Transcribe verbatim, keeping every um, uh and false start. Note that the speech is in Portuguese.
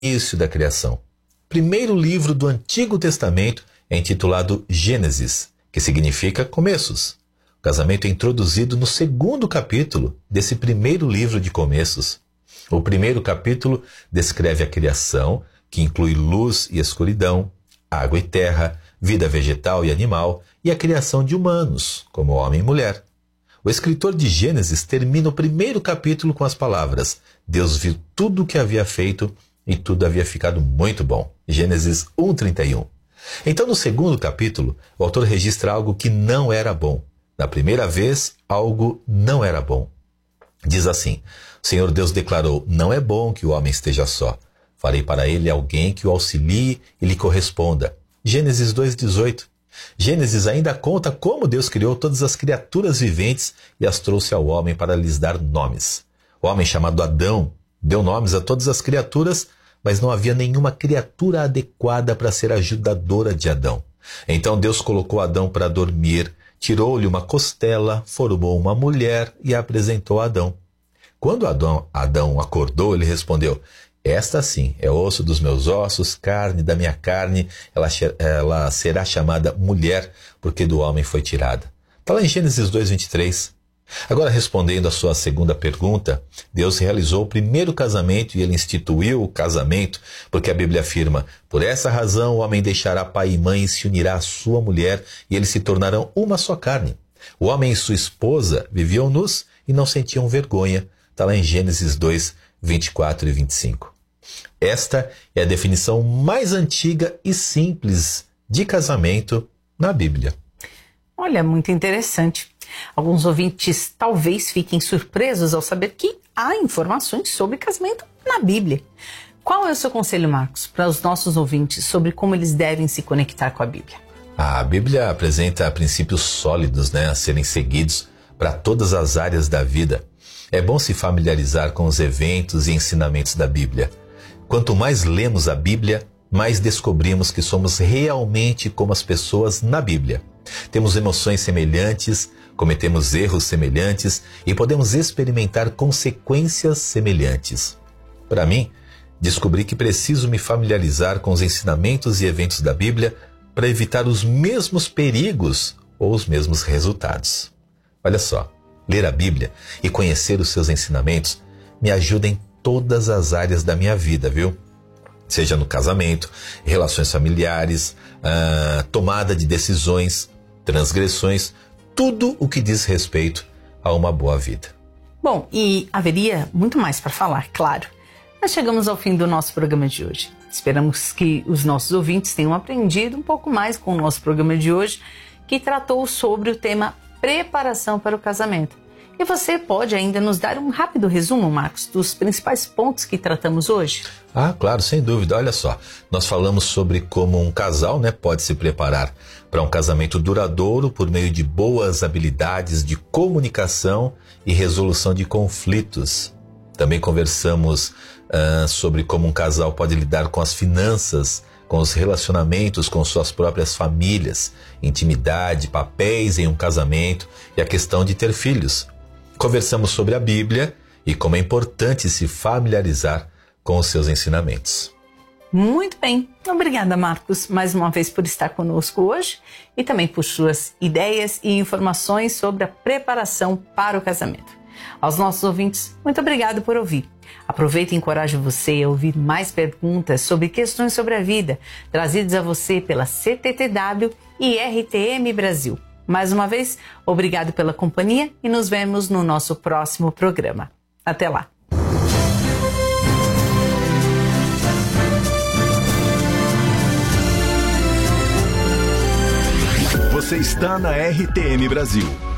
início da criação. O primeiro livro do Antigo Testamento é intitulado Gênesis, que significa começos. O casamento é introduzido no segundo capítulo desse primeiro livro de começos. O primeiro capítulo descreve a criação, que inclui luz e escuridão, água e terra, vida vegetal e animal, e a criação de humanos, como homem e mulher. O escritor de Gênesis termina o primeiro capítulo com as palavras: Deus viu tudo o que havia feito e tudo havia ficado muito bom. Gênesis um, trinta e um. Então, no segundo capítulo, o autor registra algo que não era bom. Na primeira vez, algo não era bom. Diz assim: o Senhor Deus declarou: não é bom que o homem esteja só. Farei para ele alguém que o auxilie e lhe corresponda. Gênesis dois, dezoito. Gênesis ainda conta como Deus criou todas as criaturas viventes e as trouxe ao homem para lhes dar nomes. O homem chamado Adão deu nomes a todas as criaturas, mas não havia nenhuma criatura adequada para ser ajudadora de Adão. Então Deus colocou Adão para dormir, tirou-lhe uma costela, formou uma mulher e a apresentou a Adão. Quando Adão, Adão acordou, ele respondeu: esta sim é osso dos meus ossos, carne da minha carne, ela, ela será chamada mulher, porque do homem foi tirada. Está lá em Gênesis dois, vinte e três. Agora, respondendo à sua segunda pergunta, Deus realizou o primeiro casamento e ele instituiu o casamento, porque a Bíblia afirma: por essa razão o homem deixará pai e mãe e se unirá à sua mulher, e eles se tornarão uma só carne. O homem e sua esposa viviam nus e não sentiam vergonha. Está lá em Gênesis dois, vinte e quatro e vinte e cinco. Esta é a definição mais antiga e simples de casamento na Bíblia. Olha, muito interessante. Alguns ouvintes talvez fiquem surpresos ao saber que há informações sobre casamento na Bíblia. Qual é o seu conselho, Marcos, para os nossos ouvintes sobre como eles devem se conectar com a Bíblia? A Bíblia apresenta princípios sólidos, né, a serem seguidos para todas as áreas da vida. É bom se familiarizar com os eventos e ensinamentos da Bíblia. Quanto mais lemos a Bíblia, mais descobrimos que somos realmente como as pessoas na Bíblia. Temos emoções semelhantes, cometemos erros semelhantes e podemos experimentar consequências semelhantes. Para mim, descobri que preciso me familiarizar com os ensinamentos e eventos da Bíblia para evitar os mesmos perigos ou os mesmos resultados. Olha só, ler a Bíblia e conhecer os seus ensinamentos me ajuda em todas as áreas da minha vida, viu? Seja no casamento, relações familiares, ah, tomada de decisões, transgressões, tudo o que diz respeito a uma boa vida. Bom, e haveria muito mais para falar, claro. Mas chegamos ao fim do nosso programa de hoje. Esperamos que os nossos ouvintes tenham aprendido um pouco mais com o nosso programa de hoje, que tratou sobre o tema preparação para o casamento. E você pode ainda nos dar um rápido resumo, Marcos, dos principais pontos que tratamos hoje? Ah, claro, sem dúvida. Olha só, nós falamos sobre como um casal, né, pode se preparar para um casamento duradouro por meio de boas habilidades de comunicação e resolução de conflitos. Também conversamos uh, sobre como um casal pode lidar com as finanças, com os relacionamentos com suas próprias famílias, intimidade, papéis em um casamento e a questão de ter filhos. Conversamos sobre a Bíblia e como é importante se familiarizar com os seus ensinamentos. Muito bem. Obrigada, Marcos, mais uma vez por estar conosco hoje e também por suas ideias e informações sobre a preparação para o casamento. Aos nossos ouvintes, muito obrigado por ouvir. Aproveite e encoraje você a ouvir mais perguntas sobre questões sobre a vida, trazidas a você pela C T T W e R T M Brasil. Mais uma vez, obrigado pela companhia e nos vemos no nosso próximo programa. Até lá! Você está na R T M Brasil,